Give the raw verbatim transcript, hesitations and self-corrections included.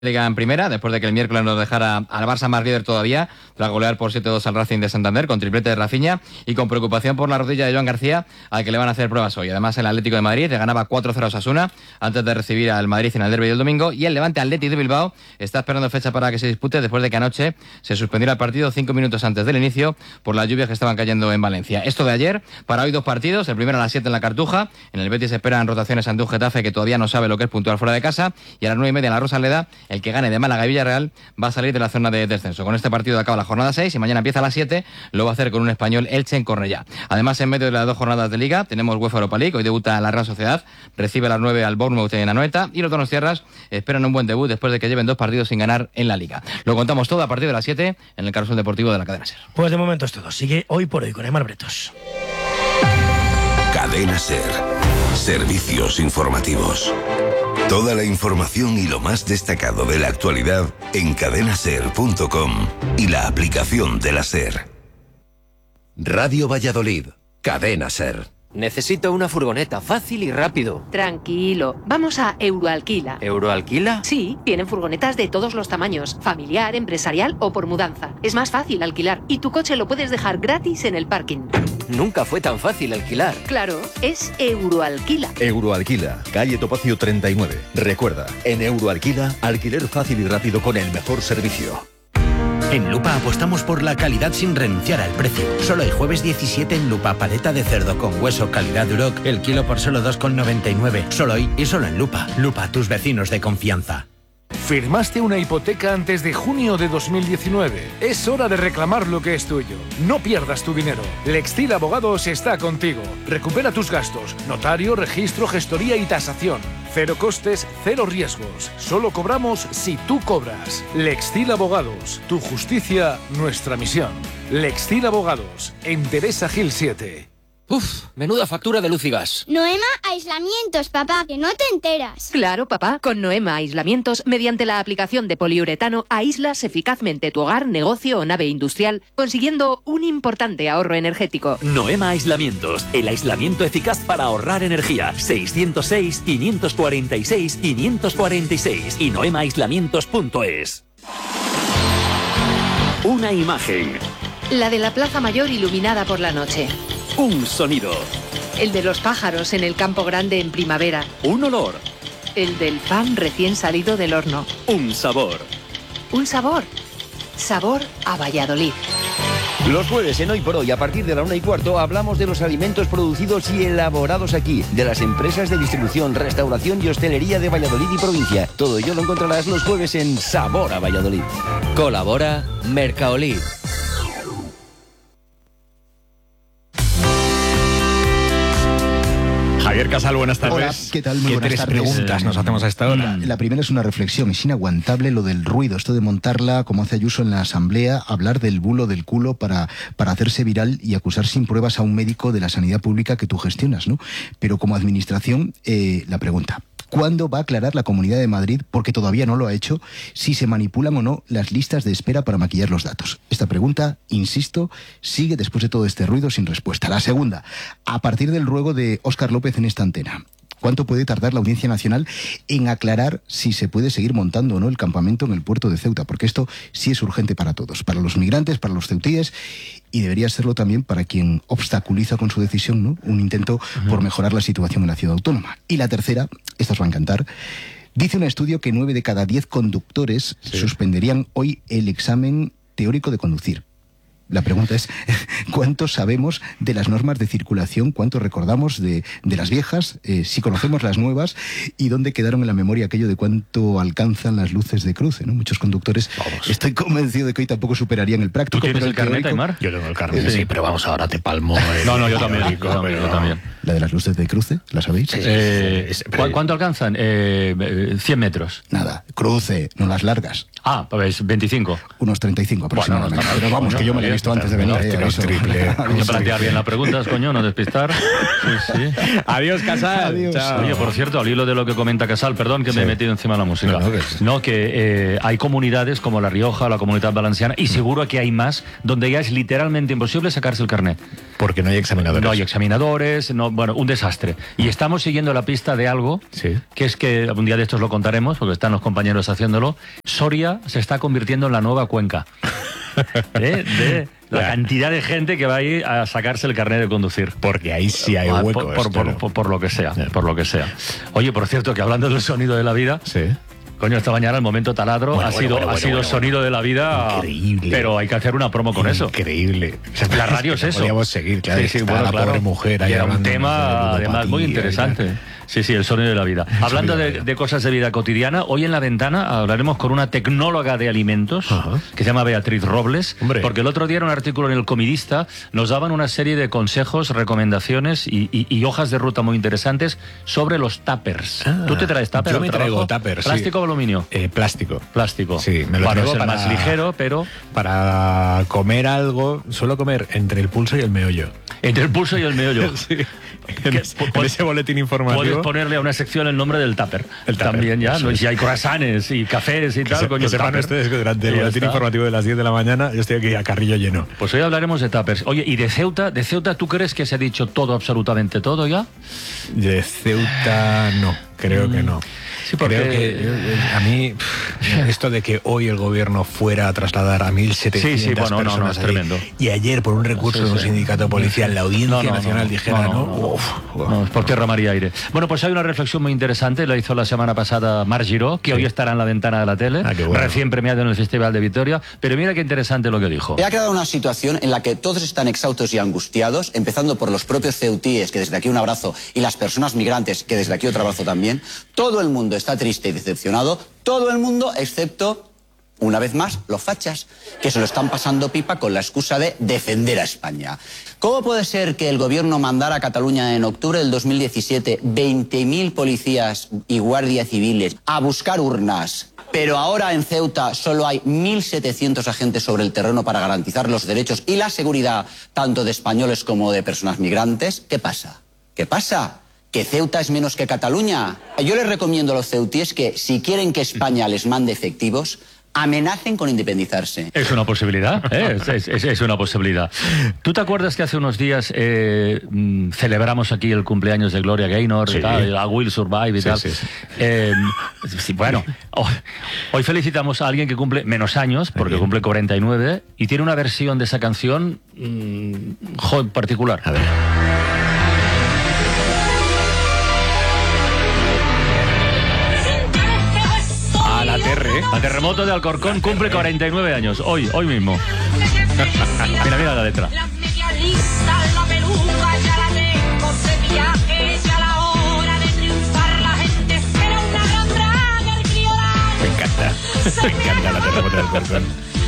Liga en primera, después de que el miércoles nos dejara al Barça más líder todavía, tras golear por siete dos al Racing de Santander, con triplete de Rafinha, y con preocupación por la rodilla de Joan García, al que le van a hacer pruebas hoy. Además, el Atlético de Madrid le ganaba cuatro cero a Osasuna, antes de recibir al Madrid en el derbi del domingo, y el Levante Athletic de Bilbao está esperando fecha para que se dispute, después de que anoche se suspendiera el partido cinco minutos antes del inicio, por las lluvias que estaban cayendo en Valencia. Esto de ayer, para hoy dos partidos, el primero a las siete en la Cartuja, en el Betis se esperan rotaciones ante un Getafe que todavía no sabe lo que es puntuar fuera de casa, y a las nueve y media en la Rosaleda, el que gane de Málaga y Villarreal va a salir de la zona de descenso. Con este partido acaba la jornada seis y mañana empieza a las siete, lo va a hacer con un Español Elche en Cornellá. Además, en medio de las dos jornadas de Liga, tenemos UEFA Europa League, hoy debuta la Real Sociedad, recibe a las nueve al Bournemouth en Anoeta, y los donostiarras esperan un buen debut después de que lleven dos partidos sin ganar en la Liga. Lo contamos todo a partir de las siete en el Carrusel Deportivo de la Cadena SER. Pues de momento es todo. Sigue Hoy por Hoy con Aimar Bretos. Cadena SER. Servicios informativos. Toda la información y lo más destacado de la actualidad en cadena ser punto com y la aplicación de la SER. Radio Valladolid, Cadena SER. Necesito una furgoneta fácil y rápido. Tranquilo, vamos a Euroalquila. ¿Euroalquila? Sí, tienen furgonetas de todos los tamaños, familiar, empresarial o por mudanza. Es más fácil alquilar y tu coche lo puedes dejar gratis en el parking. Nunca fue tan fácil alquilar. Claro, es Euroalquila. Euroalquila, calle Topacio treinta y nueve. Recuerda, en Euroalquila, alquiler fácil y rápido con el mejor servicio. En Lupa apostamos por la calidad sin renunciar al precio. Solo el jueves diecisiete en Lupa, paleta de cerdo con hueso calidad Duroc, el kilo por solo dos con noventa y nueve. Solo hoy y solo en Lupa. Lupa, tus vecinos de confianza. ¿Firmaste una hipoteca antes de junio de dos mil diecinueve? Es hora de reclamar lo que es tuyo. No pierdas tu dinero. Lextil Abogados está contigo. Recupera tus gastos. Notario, registro, gestoría y tasación. Cero costes, cero riesgos. Solo cobramos si tú cobras. Lextil Abogados. Tu justicia, nuestra misión. Lextil Abogados. En Teresa Gil siete. Uf, menuda factura de luz y gas. Noema Aislamientos, papá, que no te enteras. Claro, papá, con Noema Aislamientos, mediante la aplicación de poliuretano, aíslas eficazmente tu hogar, negocio o nave industrial, consiguiendo un importante ahorro energético. Noema Aislamientos, el aislamiento eficaz para ahorrar energía. seiscientos seis, quinientos cuarenta y seis, quinientos cuarenta y seis y noema aislamientos punto es. Una imagen. La de la Plaza Mayor iluminada por la noche. Un sonido. El de los pájaros en el campo grande en primavera. Un olor. El del pan recién salido del horno. Un sabor. Un sabor. Sabor a Valladolid. Los jueves en Hoy por Hoy, a partir de la una y cuarto, hablamos de los alimentos producidos y elaborados aquí, de las empresas de distribución, restauración y hostelería de Valladolid y provincia. Todo ello lo encontrarás los jueves en Sabor a Valladolid. Colabora Mercaolid. Javier Casal, buenas tardes. Hola, ¿qué tal? Muy ¿Qué buenas tres tardes. preguntas nos hacemos a esta hora? La primera es una reflexión. Es inaguantable lo del ruido, esto de montarla, como hace Ayuso en la Asamblea, hablar del bulo del culo para, para hacerse viral y acusar sin pruebas a un médico de la sanidad pública que tú gestionas, ¿no? Pero como administración, eh, la pregunta: ¿cuándo va a aclarar la Comunidad de Madrid, porque todavía no lo ha hecho, si se manipulan o no las listas de espera para maquillar los datos? Esta pregunta, insisto, sigue después de todo este ruido sin respuesta. La segunda, a partir del ruego de Óscar López en esta antena, ¿cuánto puede tardar la Audiencia Nacional en aclarar si se puede seguir montando o no el campamento en el puerto de Ceuta? Porque esto sí es urgente para todos, para los migrantes, para los ceutíes, y debería serlo también para quien obstaculiza con su decisión, ¿no?, un intento uh-huh. por mejorar la situación en la ciudad autónoma. Y la tercera, esta os va a encantar, dice un estudio que nueve de cada diez conductores sí. suspenderían hoy el examen teórico de conducir. La pregunta es, ¿cuánto sabemos de las normas de circulación? ¿Cuánto recordamos de, de las viejas? Eh, si conocemos las nuevas, ¿y dónde quedaron en la memoria aquello de cuánto alcanzan las luces de cruce, ¿no? Muchos conductores, vamos. Estoy convencido de que hoy tampoco superarían el práctico. ¿Tú tienes pero el, el carnet, teórico... Aimar? Yo tengo el carnet. Sí, sí, pero vamos, ahora te palmo. El... No, no, yo también. yo también, yo también. ¿La de las luces de cruce? ¿La sabéis? Sí, eh, sí, sí. ¿Cu ¿Cuánto alcanzan? Eh, cien metros. Nada, cruce, no las largas. Ah, pues veinticinco. Unos treinta y cinco aproximadamente. Bueno, no está mal. Pero vamos, Coño, que yo me lo he bien, visto antes de venir. no, eh, tiro eso. triple. Hay que plantear bien las preguntas, coño, no despistar. Sí, sí. Adiós, Casal. Adiós. Chao. Oye, por cierto, al hilo de lo que comenta Casal, perdón que Sí. me he metido encima de la música. No, no, que es- No, que eh, hay comunidades como La Rioja, la Comunidad Valenciana, y seguro que hay más, donde ya es literalmente imposible sacarse el carnet. Porque no hay examinadores. No hay examinadores, no, bueno, un desastre. Y estamos siguiendo la pista de algo, Sí. que es que un día de estos lo contaremos, porque están los compañeros haciéndolo. Soria se está convirtiendo en la nueva Cuenca. ¿Eh? De la Ya. cantidad de gente que va a ir a sacarse el carnet de conducir. Porque ahí sí hay Ah, huecos. por, por- claro. por- por lo que sea, por lo que sea. Oye, por cierto, que hablando del sonido de la vida, Sí. coño, esta mañana el momento taladro Bueno, ha bueno, sido, bueno, ha bueno, sido bueno, sonido de la vida. Increíble. Pero hay que hacer una promo con eso. Increíble. La radio es eso. Podríamos seguir, claro. Sí, sí, está bueno, la claro. pobre mujer ahí Y era un hablándonos de tema, además, muy ludopatía y interesante. tal. Sí, sí, el sonido de la vida. Hablando de la de, vida. de cosas de vida cotidiana, hoy en La Ventana hablaremos con una tecnóloga de alimentos Ajá. que se llama Beatriz Robles, Hombre. porque el otro día en un artículo en El Comidista nos daban una serie de consejos, recomendaciones y, y- y hojas de ruta muy interesantes sobre los tuppers. Ah, ¿Tú te traes tuppers? yo al me traigo trabajo? tuppers, sí. ¿Plástico o aluminio? Eh, plástico. Plástico. Sí, me lo bueno, traigo es el para- más ligero, pero Para comer algo, suelo comer entre el pulso y el meollo. entre el pulso y el meollo. Sí. En, ese- en ese boletín informativo. Puedes ponerle a una sección el nombre del tupper. El tupper, También ya, eso ¿no? Y es. si hay croissants y cafés y Que, tal, se, coño, que el sepan tupper. ustedes que durante el Y ya boletín está. informativo de las diez de la mañana yo estoy aquí a carrillo lleno. Pues hoy hablaremos de tuppers. Oye, ¿y de Ceuta? ¿De Ceuta tú crees que se ha dicho todo, absolutamente todo ya? De Ceuta no, creo que no. Sí, porque- Creo que eh, a mí pff, esto de que hoy el gobierno fuera a trasladar a mil setecientas Sí, sí, bueno, no, no, personas es ahí, tremendo. y ayer por un recurso Sí, de un sí. sindicato policial la Audiencia No, no, Nacional no, dijera no, no, no, no. Uf, uf. No, es por tierra, mar y aire. Bueno, pues hay una reflexión muy interesante, la hizo la semana pasada Mar Giró, que Sí. hoy estará en la ventana de la tele, Ah, qué bueno. recién premiado en el Festival de Vitoria, pero mira qué interesante lo que dijo. Se ha creado una situación en la que todos están exhaustos y angustiados, empezando por los propios ceutíes, que desde aquí un abrazo, y las personas migrantes, que desde aquí otro abrazo también. Todo el mundo está triste y decepcionado, todo el mundo excepto, una vez más, los fachas, que se lo están pasando pipa con la excusa de defender a España. ¿Cómo puede ser que el gobierno mandara a Cataluña en octubre del dos mil diecisiete veinte mil policías y guardias civiles a buscar urnas, pero ahora en Ceuta solo hay mil setecientos agentes sobre el terreno para garantizar los derechos y la seguridad tanto de españoles como de personas migrantes? ¿Qué pasa? ¿Qué pasa? ¿Que Ceuta es menos que Cataluña? Yo les recomiendo a los ceutíes que, si quieren que España les mande efectivos, amenacen con independizarse. Es una posibilidad, ¿eh? es, es- es una posibilidad. ¿Tú te acuerdas que hace unos días eh, mm, celebramos aquí el cumpleaños de Gloria Gaynor Sí. y tal, a Will Survive y Sí, tal? sí, sí. Eh, sí, bueno, hoy, hoy felicitamos a alguien que cumple menos años, porque Bien. cumple cuarenta y nueve, y tiene una versión de esa canción mm, jo, particular. A ver. A la Terre. A Terremoto de Alcorcón cumple cuarenta y nueve años, hoy, hoy mismo. Mira, mira la letra. La media lista, la peluca, ya la tengo de viaje, ya la hora de triunfar, la gente espera una gran draga, el criolán. Me encanta. Me encanta la terremoto del Alcorcón.